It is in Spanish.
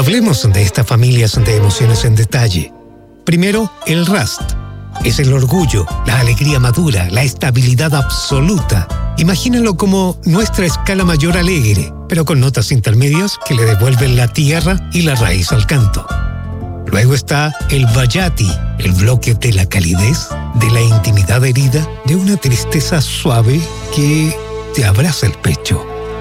Hablemos de estas familias de emociones en detalle. Primero, el Rust. Es el orgullo, la alegría madura, la estabilidad absoluta. Imagínalo como nuestra escala mayor alegre, pero con notas intermedias que le devuelven la tierra y la raíz al canto. Luego está el Vajati, el bloque de la calidez, de la intimidad herida, de una tristeza suave que te abraza el pecho.